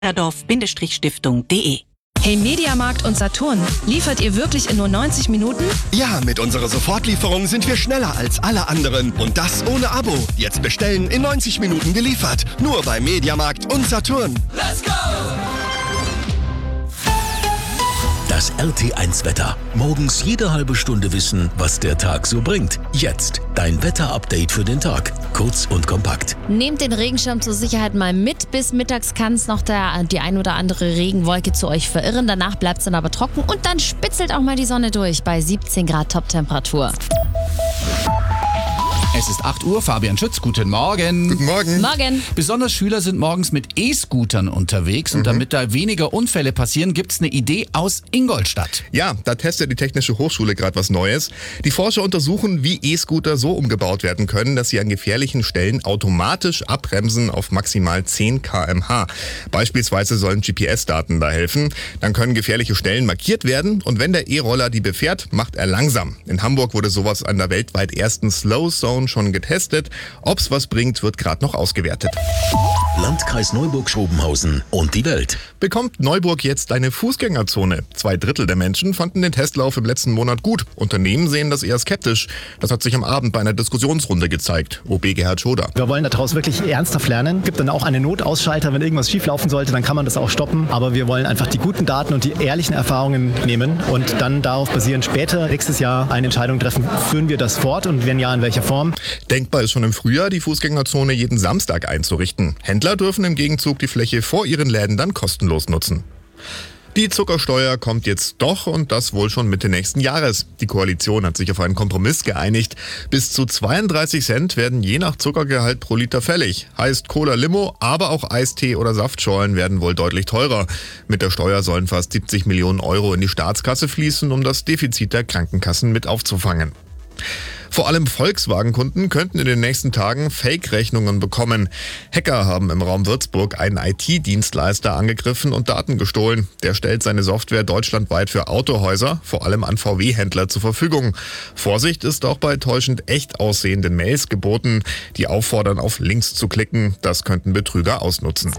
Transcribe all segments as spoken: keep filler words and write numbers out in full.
Stiftung punkt de. Hey Mediamarkt und Saturn, liefert ihr wirklich in nur neunzig Minuten? Ja, mit unserer Sofortlieferung sind wir schneller als alle anderen. Und das ohne Abo. Jetzt bestellen, in neunzig Minuten geliefert. Nur bei Mediamarkt und Saturn. Let's go! Das R T eins Wetter. Morgens jede halbe Stunde wissen, was der Tag so bringt. Jetzt dein Wetter-Update für den Tag. Kurz und kompakt. Nehmt den Regenschirm zur Sicherheit mal mit. Bis mittags kann es noch der, die ein oder andere Regenwolke zu euch verirren. Danach bleibt es dann aber trocken und dann spitzelt auch mal die Sonne durch bei siebzehn Grad Toptemperatur. Es ist acht Uhr, Fabian Schütz, guten Morgen. Guten Morgen. Morgen. Besonders Schüler sind morgens mit E-Scootern unterwegs. Mhm. Und damit da weniger Unfälle passieren, gibt es eine Idee aus Ingolstadt. Ja, da testet die Technische Hochschule gerade was Neues. Die Forscher untersuchen, wie E-Scooter so umgebaut werden können, dass sie an gefährlichen Stellen automatisch abbremsen auf maximal zehn Kilometer pro Stunde. Beispielsweise sollen G P S-Daten da helfen. Dann können gefährliche Stellen markiert werden und wenn der E-Roller die befährt, macht er langsam. In Hamburg wurde sowas an der weltweit ersten Slow Zone schon getestet. Ob's was bringt, wird gerade noch ausgewertet. Landkreis Neuburg-Schrobenhausen und die Welt. Bekommt Neuburg jetzt eine Fußgängerzone? Zwei Drittel der Menschen fanden den Testlauf im letzten Monat gut. Unternehmen sehen das eher skeptisch. Das hat sich am Abend bei einer Diskussionsrunde gezeigt. O B Gerhard Schoder. Wir wollen daraus wirklich ernsthaft lernen. Gibt dann auch einen Notausschalter, wenn irgendwas schieflaufen sollte, dann kann man das auch stoppen. Aber wir wollen einfach die guten Daten und die ehrlichen Erfahrungen nehmen und dann darauf basierend später nächstes Jahr eine Entscheidung treffen. Führen wir das fort und wenn ja, in welcher Form? Denkbar ist schon im Frühjahr, die Fußgängerzone jeden Samstag einzurichten. Händler dürfen im Gegenzug die Fläche vor ihren Läden dann kostenlos nutzen. Die Zuckersteuer kommt jetzt doch und das wohl schon Mitte nächsten Jahres. Die Koalition hat sich auf einen Kompromiss geeinigt. Bis zu zweiunddreißig Cent werden je nach Zuckergehalt pro Liter fällig. Heißt Cola Limo, aber auch Eistee oder Saftschorlen werden wohl deutlich teurer. Mit der Steuer sollen fast siebzig Millionen Euro in die Staatskasse fließen, um das Defizit der Krankenkassen mit aufzufangen. Vor allem Volkswagen-Kunden könnten in den nächsten Tagen Fake-Rechnungen bekommen. Hacker haben im Raum Würzburg einen I T-Dienstleister angegriffen und Daten gestohlen. Der stellt seine Software deutschlandweit für Autohäuser, vor allem an V W-Händler, zur Verfügung. Vorsicht ist auch bei täuschend echt aussehenden Mails geboten, die auffordern, auf Links zu klicken. Das könnten Betrüger ausnutzen.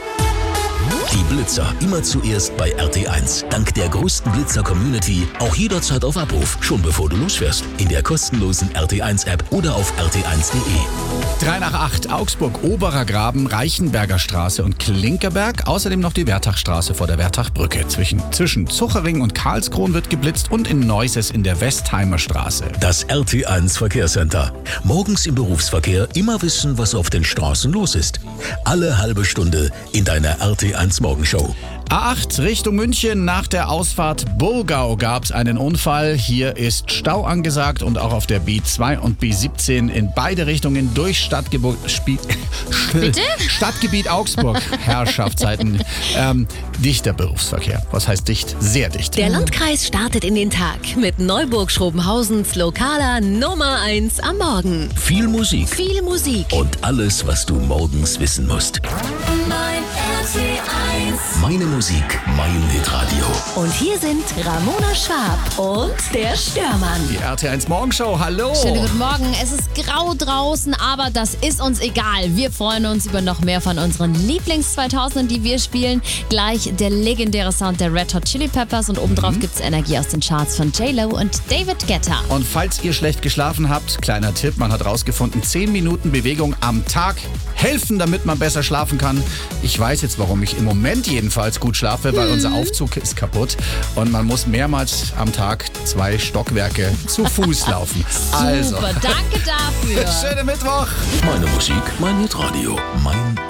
Die Blitzer immer zuerst bei R T eins. Dank der größten Blitzer-Community auch jederzeit auf Abruf, schon bevor du losfährst. In der kostenlosen R T eins App oder auf r t eins punkt de. drei nach acht, Augsburg, Oberer Graben, Reichenberger Straße und Klinkerberg. Außerdem noch die Wertachstraße vor der Wertachbrücke. Zwischen, zwischen Zuchering und Karlskron wird geblitzt und in Neuses in der Westheimer Straße. Das R T eins Verkehrscenter. Morgens im Berufsverkehr immer wissen, was auf den Straßen los ist. Alle halbe Stunde in deiner R T eins Morgenshow. A acht Richtung München. Nach der Ausfahrt Burgau gab es einen Unfall. Hier ist Stau angesagt und auch auf der B zwei und B siebzehn in beide Richtungen durch Stadtgebiet, Bitte? Stadtgebiet Augsburg. Herrschaftszeiten. Ähm, dichter Berufsverkehr. Was heißt dicht? Sehr dicht. Der Landkreis startet in den Tag mit Neuburg-Schrobenhausens lokaler Nummer eins am Morgen. Viel Musik. Viel Musik. Und alles, was du morgens wissen musst. Mein R T eins. Meine Musik, mein Hitradio. Und hier sind Ramona Schwab und der Störmann. Die R T eins Morgenshow, hallo. Schönen guten Morgen. Es ist grau draußen, aber das ist uns egal. Wir freuen uns über noch mehr von unseren Lieblings-zweitausendern, die wir spielen. Gleich der legendäre Sound der Red Hot Chili Peppers und obendrauf mhm. gibt's Energie aus den Charts von J-Lo und David Guetta. Und falls ihr schlecht geschlafen habt, kleiner Tipp, man hat rausgefunden, zehn Minuten Bewegung am Tag helfen, damit man besser schlafen kann. Ich weiß jetzt, warum ich im Moment jedenfalls gut schlafe, weil mhm. unser Aufzug ist kaputt und man muss mehrmals am Tag zwei Stockwerke zu Fuß laufen. Also. Super, danke dafür. Schönen Mittwoch. Meine Musik, mein Hitradio, mein